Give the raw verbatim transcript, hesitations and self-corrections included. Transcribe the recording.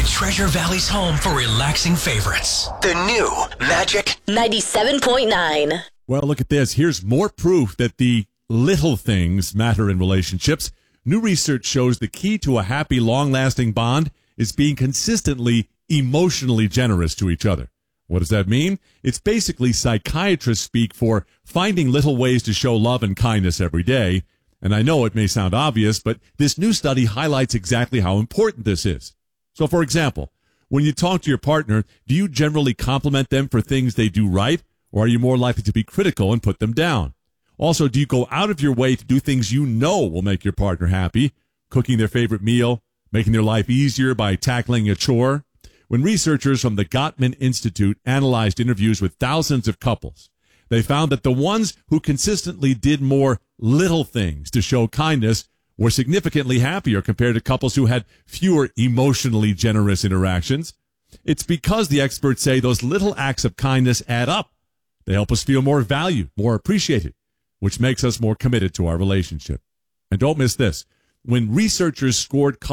Treasure Valley's home for relaxing favorites. The new Magic ninety-seven point nine. Well, look at this. Here's more proof that the little things matter in relationships. New research shows the key to a happy, long-lasting bond is being consistently emotionally generous to each other. What does that mean? It's basically psychiatrists speak for finding little ways to show love and kindness every day. And I know it may sound obvious, but this new study highlights exactly how important this is. So, for example, when you talk to your partner, do you generally compliment them for things they do right, or are you more likely to be critical and put them down? Also, do you go out of your way to do things you know will make your partner happy, cooking their favorite meal, making their life easier by tackling a chore? When researchers from the Gottman Institute analyzed interviews with thousands of couples, they found that the ones who consistently did more little things to show kindness were significantly happier compared to couples who had fewer emotionally generous interactions. It's because the experts say those little acts of kindness add up. They help us feel more valued, more appreciated, which makes us more committed to our relationship. And don't miss this. When researchers scored